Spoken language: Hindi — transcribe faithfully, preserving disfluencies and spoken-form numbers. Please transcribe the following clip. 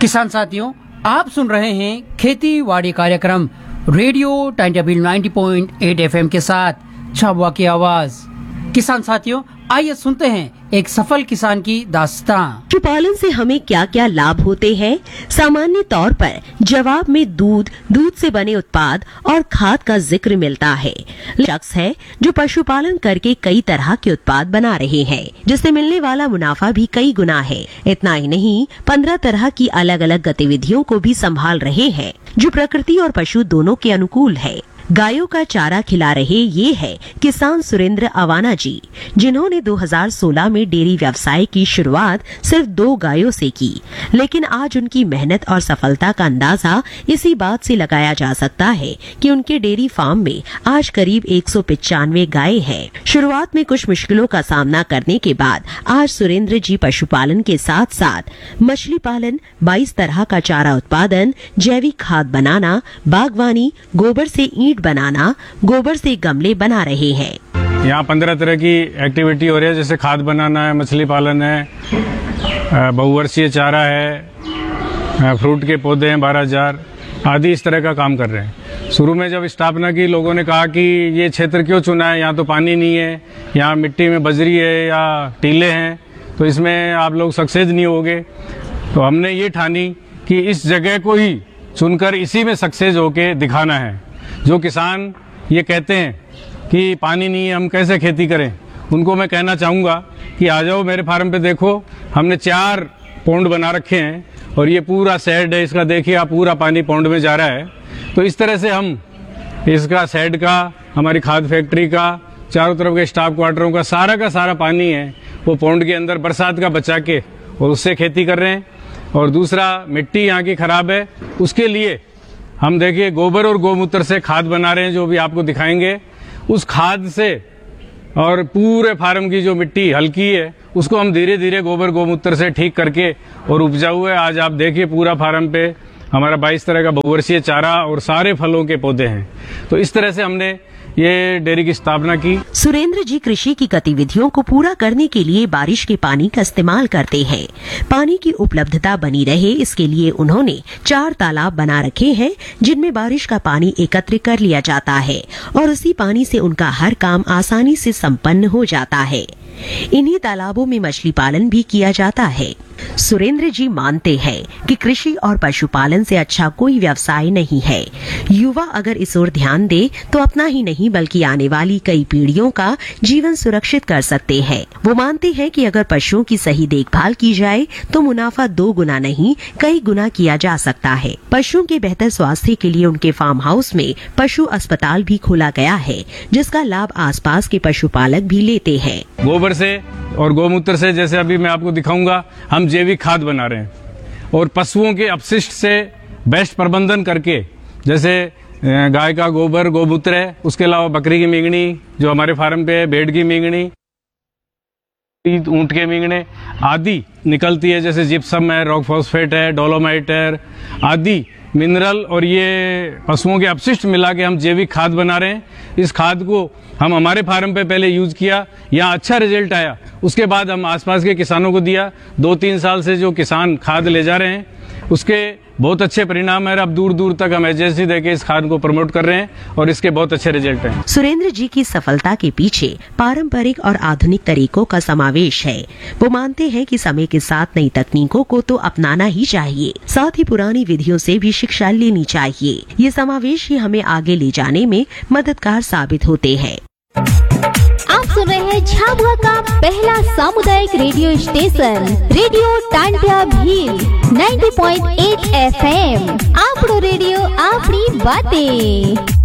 किसान साथियों, आप सुन रहे हैं खेती बाड़ी कार्यक्रम रेडियो टाइमटेबल नब्बे पॉइंट आठ एफएम के साथ झाबुआ की आवाज। किसान साथियों, आइए सुनते हैं एक सफल किसान की दास्तां। पशुपालन से हमें क्या क्या लाभ होते हैं? सामान्य तौर पर जवाब में दूध, दूध से बने उत्पाद और खाद का जिक्र मिलता है। शख्स है जो पशुपालन करके कई तरह के उत्पाद बना रहे हैं, जिससे मिलने वाला मुनाफा भी कई गुना है। इतना ही नहीं, पंद्रह तरह की अलग अलग गतिविधियों को भी संभाल रहे हैं, जो प्रकृति और पशु दोनों के अनुकूल है। गायों का चारा खिला रहे ये है किसान सुरेंद्र अवाना जी, जिन्होंने दो हज़ार सोलह में डेयरी व्यवसाय की शुरुआत सिर्फ दो गायों से की, लेकिन आज उनकी मेहनत और सफलता का अंदाजा इसी बात से लगाया जा सकता है कि उनके डेयरी फार्म में आज करीब एक सौ पिचानवे गायें हैं। शुरुआत में कुछ मुश्किलों का सामना करने के बाद आज सुरेंद्र जी पशुपालन के साथ साथ मछली पालन, बाईस तरह का चारा उत्पादन, जैविक खाद बनाना, बागवानी, गोबर से ईंट बनाना, गोबर से गमले बना रहे हैं। यहाँ पंद्रह तरह की एक्टिविटी हो रही है, जैसे खाद बनाना है, मछली पालन है, बहुवर्षीय चारा है, फ्रूट के पौधे हैं बारह हजार आदि, इस तरह का काम कर रहे हैं। शुरू में जब स्थापना की, लोगों ने कहा कि ये क्षेत्र क्यों चुना है, यहाँ तो पानी नहीं है, यहाँ मिट्टी में बजरी है या टीले हैं, तो इसमें आप लोग सक्सेस नहीं होगे। तो हमने ये ठानी कि इस जगह को ही चुनकर इसी में सक्सेस होके दिखाना है। जो किसान ये कहते हैं कि पानी नहीं है, हम कैसे खेती करें, उनको मैं कहना चाहूँगा कि आ जाओ मेरे फार्म पे, देखो हमने चार पौंड बना रखे हैं और ये पूरा शेड है इसका, देखिए आप, पूरा पानी पौंड में जा रहा है। तो इस तरह से हम इसका शेड का, हमारी खाद फैक्ट्री का, चारों तरफ के स्टाफ क्वार्टरों का सारा का सारा पानी है वो पौंड के अंदर बरसात का बचा के और उससे खेती कर रहे हैं। और दूसरा, मिट्टी यहाँ की खराब है, उसके लिए हम देखिए गोबर और गोमूत्र से खाद बना रहे हैं, जो भी आपको दिखाएंगे। उस खाद से और पूरे फार्म की जो मिट्टी हल्की है उसको हम धीरे धीरे गोबर गोमूत्र से ठीक करके और उपजाऊ है। आज आप देखिए पूरा फार्म पे हमारा बाईस तरह का बहुवर्षीय चारा और सारे फलों के पौधे हैं। तो इस तरह से हमने ये डेयरी की स्थापना की। सुरेंद्र जी कृषि की गतिविधियों को पूरा करने के लिए बारिश के पानी का इस्तेमाल करते हैं। पानी की उपलब्धता बनी रहे, इसके लिए उन्होंने चार तालाब बना रखे हैं, जिनमें बारिश का पानी एकत्र कर लिया जाता है और उसी पानी से उनका हर काम आसानी से संपन्न हो जाता है। इन्हीं तालाबों में मछली पालन भी किया जाता है। सुरेंद्र जी मानते हैं कि कृषि और पशुपालन से अच्छा कोई व्यवसाय नहीं है। युवा अगर इस ओर ध्यान दे तो अपना ही नहीं बल्कि आने वाली कई पीढ़ियों का जीवन सुरक्षित कर सकते हैं। वो मानते हैं कि अगर पशुओं की सही देखभाल की जाए तो मुनाफा दो गुना नहीं कई गुना किया जा सकता है। पशुओं के बेहतर स्वास्थ्य के लिए उनके फार्म हाउस में पशु अस्पताल भी खोला गया है, जिसका लाभ आसपास के पशुपालक भी लेते हैं। गोबर से और गोमूत्र से, जैसे अभी मैं आपको दिखाऊंगा, हम जैविक खाद बना रहे हैं और पशुओं के अपशिष्ट से बेस्ट प्रबंधन करके, जैसे गाय का गोबर गोमूत्र है, उसके अलावा बकरी की मींगनी जो हमारे फार्म पे है, भेड़ की मींगनी, ऊंट के मींगने आदि निकलती है, जैसे जिप्सम है, रॉक फॉस्फेट है, डोलोमाइट है आदि मिनरल, और ये पशुओं के अपशिष्ट मिला के हम जैविक खाद बना रहे हैं। इस खाद को हम हमारे फार्म पे पहले यूज किया, यहाँ अच्छा रिजल्ट आया, उसके बाद हम आसपास के किसानों को दिया। दो तीन साल से जो किसान खाद ले जा रहे हैं उसके बहुत अच्छे परिणाम है। अब दूर दूर तक हम एजेंसी देके इस खाद को प्रमोट कर रहे हैं और इसके बहुत अच्छे रिजल्ट हैं। सुरेंद्र जी की सफलता के पीछे पारंपरिक और आधुनिक तरीकों का समावेश है। वो मानते हैं कि समय के साथ नई तकनीकों को तो अपनाना ही चाहिए, साथ ही पुरानी विधियों से भी शिक्षा लेनी चाहिए। ये समावेश ही हमें आगे ले जाने में मददगार साबित होते हैं। आप सुन रहे हैं झाबुआ का पहला सामुदायिक radio station radio Tantia Bhil नब्बे पॉइंट आठ एफएम। आपड़ो रेडियो आपड़ी बातें।